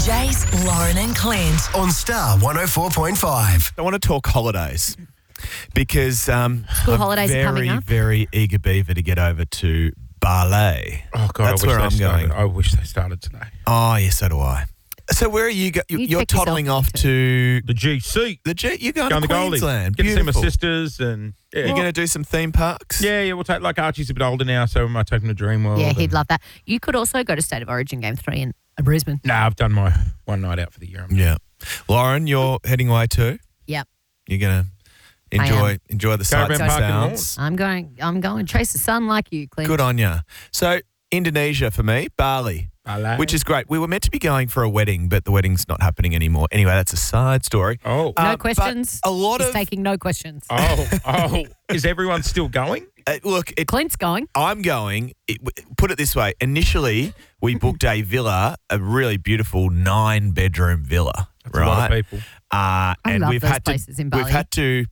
Jace, Lauren and Clint. On Star 104.5. I want to talk holidays because I'm holidays are coming very, up. very eager beaver to get over to Bali. Oh, God, That's I wish where they I'm started. going. I wish they started today. Oh, yes, so do I. So where are you going? You're check yourself toddling off to The GC. you're going Going to to Goldie. Queensland. Get to see my Beautiful. sisters and... Yeah, You're going to do some theme parks? yeah, we'll take... Like, Archie's a bit older now, so we might take him to Dreamworld. Yeah, he'd and- love that. You could also go to State of Origin Game 3 in Brisbane. Nah, I've done my one night out for the year. Yeah. Lauren, you're heading away too? Yep. You're going to enjoy the sights Caravan and park and sounds. I'm going chase the sun like you, Clint. Good on you. So Indonesia for me, Bali. Bali. Which is great. We were meant to be going for a wedding, but the wedding's not happening anymore. Anyway, that's a side story. Oh. No but questions. a lot He's of taking no questions. Oh. Is everyone still going? look. Clint's going. I'm going. Put it this way. Initially, we booked a villa, a really beautiful 9-bedroom villa. That's right. a lot of people. And love we've those had places to. in We've Bali. had to.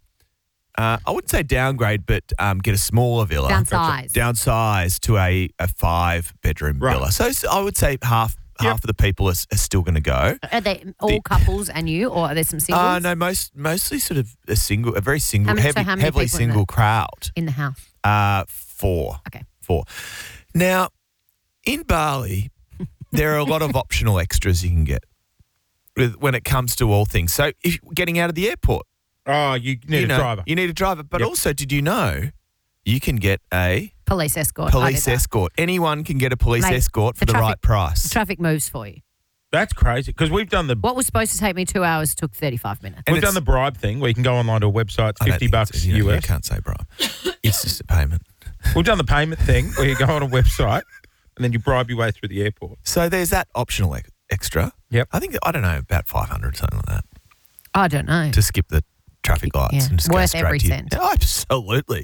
I wouldn't say downgrade, but get a smaller villa. Downsize. Downsize to a 5-bedroom Right. villa. So I would say half of the people are still going to go. Are they all couples and you, or are there some singles No, mostly sort of a very single, How many heavily people in single there? crowd. in the house? 4. Okay. 4. Now, in Bali, there are a lot of optional extras you can get when it comes to all things. So, if getting out of the airport, Oh, you need a driver. You need a driver. But Yep. also, did you know you can get a Police escort. I police did that. escort? Anyone can get a police Mate, escort for the the right traffic- price. The traffic moves for you. That's crazy because we've done the What was supposed to take me 2 hours took 35 minutes. And we've done the bribe thing where you can go online to a website, it's I don't $50 think it's- you US. can't say bribe. It's just a payment. We've done the payment thing where you go on a website and then you bribe your way through the airport. So there's that optional extra. Yep. I don't know, about 500 or something like that I don't know. to skip the traffic lights Yeah. and just go Worth straight every to you. cent. Oh, absolutely.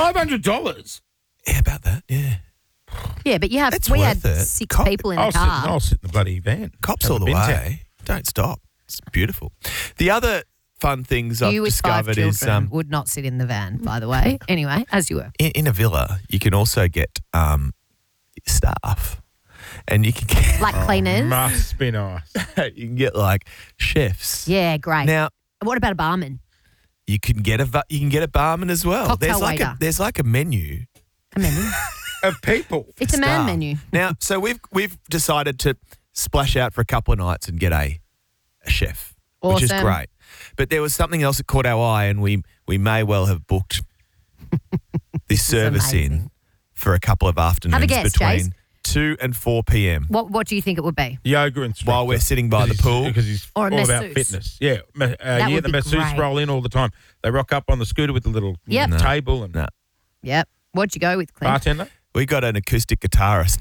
$500. Yeah, about that. Yeah. Yeah, but It's we worth had it. 6 people in the I'll car. sit in the bloody van. Cops Have all a the bin way. tech. Don't stop. It's beautiful. The other fun things I've You with 5 discovered children is would not sit in the van, by the way. Anyway, as you were. in a villa, you can also get staff. And you can get Like cleaners. Must be nice. you can get like chefs. Yeah, great. Now What about a barman? you can get a barman as well. Cocktail There's waiter. like a menu. A menu. Of people. It's a man staff. menu. Now, so we've decided to splash out for a couple of nights and get a chef, which is Awesome. great. But there was something else that caught our eye, and we may well have booked this service in amazing. for a couple of afternoons Have a guess, between Jace. 2 and 4 p.m. What do you think it would be? Yoga instructor. While we're sitting by the pool. Because he's Or a all about masseuse. fitness. Yeah. That Yeah, would the be masseuse great. roll in all the time. They rock up on the scooter with the little Yep. No. table and No. Yep. What'd you go with, Clint? bartender. We got an acoustic guitarist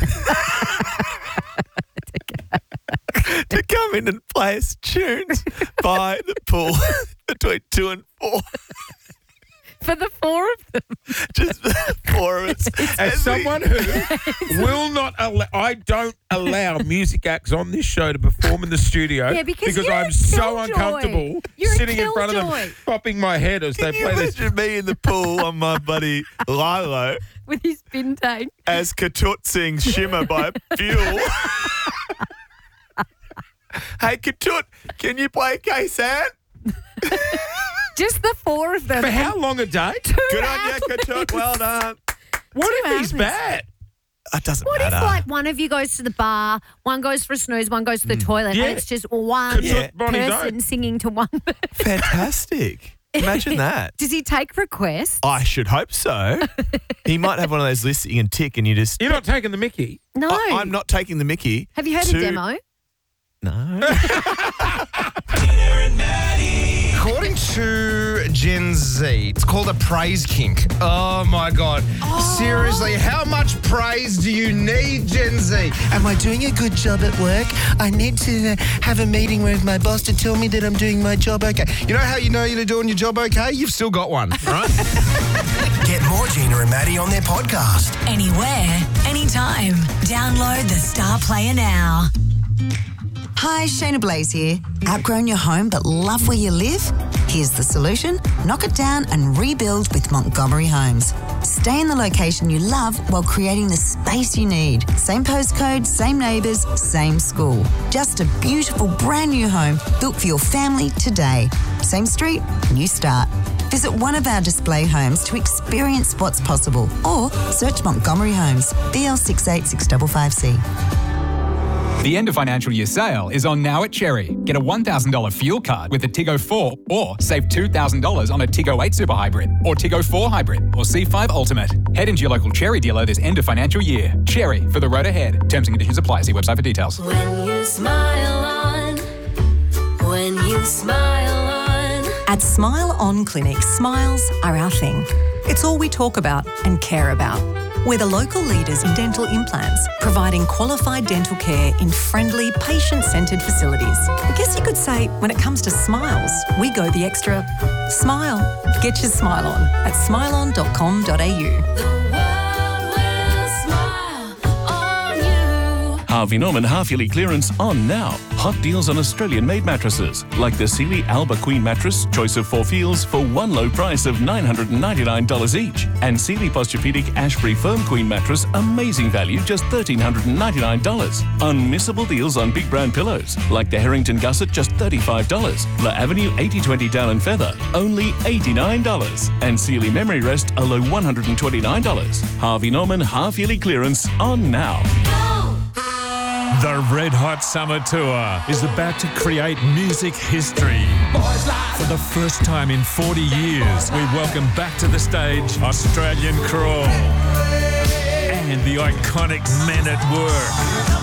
to come in and play us tunes by the pool between 2 and 4. For the 4 of them. Just the 4 of us. As someone who will not allow, I don't allow music acts on this show to perform in the studio Yeah, because you're I'm a so killjoy. uncomfortable You're a sitting in front of them, killjoy. popping my head as Can they you play this. imagine me in the pool on my buddy Lilo With his bin tank. as Katut sings Shimmer by Fuel? Hey, Katut, can you play K-San? Just the 4 of them. For how long a day? Good on you, Katut. Well done. What if he's hours. bad? It doesn't What if, matter. like, one of you goes to the bar, one goes for a snooze, one goes to the toilet, Yeah. and it's just one Could you on his person own? singing to one person? Fantastic. Imagine that. Does he take requests? I should hope so. He might have one of those lists that you can tick and you just... You're not taking the mickey. No. I'm not taking the mickey. Have you heard a demo? No. According to Gen Z, it's called a praise kink. Oh my God. Seriously, how much praise do you need, Gen Z? Am I doing a good job at work? I need to have a meeting with my boss to tell me that I'm doing my job okay. You know how you know you're doing your job okay? You've still got one, right? Get more Gina and Maddie on their podcast. Anywhere, anytime. Download the Star Player now. Hi, Shayna Blaze here. Outgrown your home but love where you live? Here's the solution. Knock it down and rebuild with Montgomery Homes. Stay in the location you love while creating the space you need. Same postcode, same neighbours, same school. Just a beautiful brand new home built for your family today. Same street, new start. Visit one of our display homes to experience what's possible, or search Montgomery Homes, BL686555C. The end of financial year sale is on now at Cherry. Get a $1,000 fuel card with a Tiggo 4 or save $2,000 on a Tiggo 8 Super Hybrid or Tiggo 4 Hybrid or C5 Ultimate. Head into your local Cherry dealer this end of financial year. Cherry, for the road ahead. Terms and conditions apply. See website for details. When you smile on, when you smile on. At Smile On Clinic, smiles are our thing. It's all we talk about and care about. We're the local leaders in dental implants, providing qualified dental care in friendly, patient-centred facilities. I guess you could say, when it comes to smiles, we go the extra smile. Get your smile on at smileon.com.au. Harvey Norman half-yearly clearance on now. Hot deals on Australian-made mattresses, like the Sealy Alba Queen mattress, choice of 4 feels, for one low price of $999 each. And Sealy Posturepedic Ashbury Firm Queen mattress, amazing value, just $1,399. Unmissable deals on big brand pillows, like the Harrington Gusset, just $35. La Avenue 8020 Down and Feather, only $89. And Sealy Memory Rest, a low $129. Harvey Norman half-yearly clearance on now. The Red Hot Summer Tour is about to create music history. For the first time in 40 years, we welcome back to the stage Australian Crawl and the iconic Men at Work.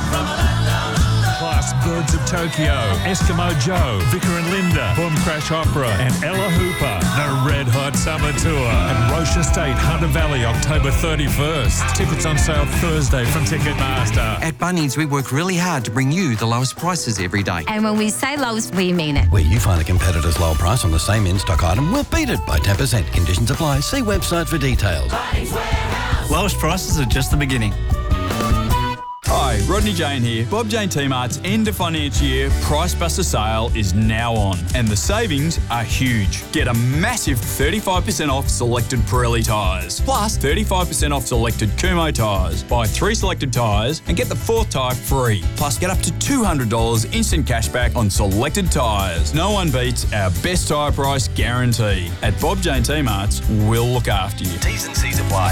Plus Birds of Tokyo, Eskimo Joe, Vicar and Linda, Boom Crash Opera and Ella Hooper. The Red Hot Summer Tour at Roche Estate, Hunter Valley, October 31st. Tickets on sale Thursday from Ticketmaster. At Bunnings, we work really hard to bring you the lowest prices every day. And when we say lowest, we mean it. Where you find a competitor's low price on the same in-stock item, we'll beat it by 10%. Conditions apply. See website for details. Lowest prices are just the beginning. Hi, Rodney Jane here. Bob Jane T-Mart's end of financial year Price Buster sale is now on, and the savings are huge. Get a massive 35% off selected Pirelli tyres, plus 35% off selected Kumho tyres. Buy 3 selected tyres and get the 4th tyre free. Plus, get up to $200 instant cashback on selected tyres. No one beats our best tyre price guarantee. At Bob Jane T-Mart's, we'll look after you. T's and C's apply.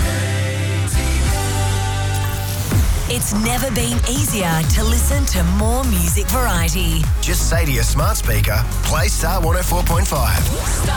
It's never been easier to listen to more music variety. Just say to your smart speaker, play Star 104.5.